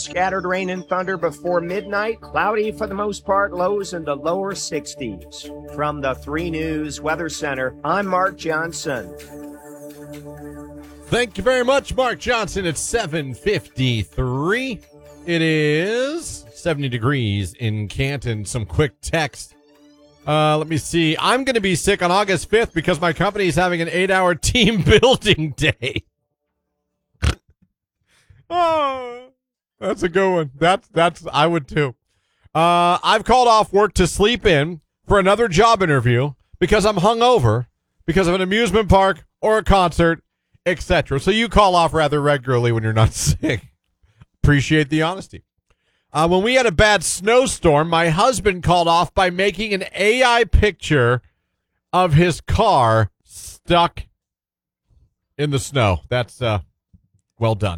scattered rain and thunder before midnight. Cloudy for the most part, lows in the lower 60s. From the 3 News Weather Center, I'm Mark Johnson. Thank you very much, Mark Johnson. It's 7:53. It is 70 degrees in Canton. Some quick text. Let me see. I'm going to be sick on August 5th because my company is having an 8-hour team building day. Oh, that's a good one. That's I would too. I've called off work to sleep in for another job interview because I'm hungover because of an amusement park or a concert, etc. So you call off rather regularly when you're not sick. Appreciate the honesty. When we had a bad snowstorm, my husband called off by making an AI picture of his car stuck in the snow. That's well done.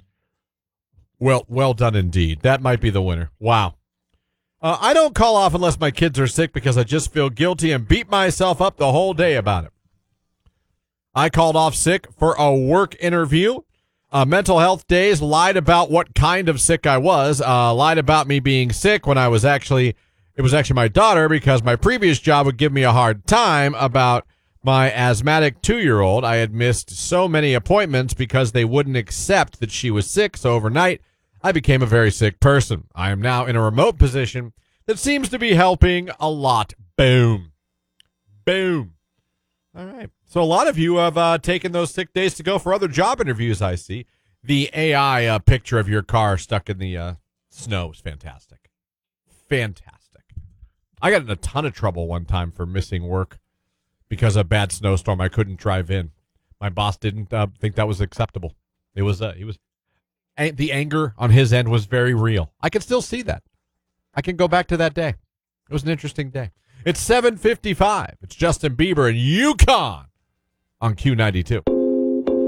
Well done indeed. That might be the winner. Wow. I don't call off unless my kids are sick because I just feel guilty and beat myself up the whole day about it. I called off sick for a work interview. Mental health days, lied about what kind of sick I was, lied about me being sick when it was actually my daughter because my previous job would give me a hard time about my asthmatic 2-year-old. I had missed so many appointments because they wouldn't accept that she was sick, so overnight I became a very sick person. I am now in a remote position that seems to be helping a lot. Boom. Boom. All right. So a lot of you have taken those sick days to go for other job interviews, I see. The AI picture of your car stuck in the snow is fantastic. Fantastic. I got in a ton of trouble one time for missing work because of a bad snowstorm. I couldn't drive in. My boss didn't think that was acceptable. It was the anger on his end was very real. I can still see that. I can go back to that day. It was an interesting day. It's 7:55. It's Justin Bieber and UConn on Q92.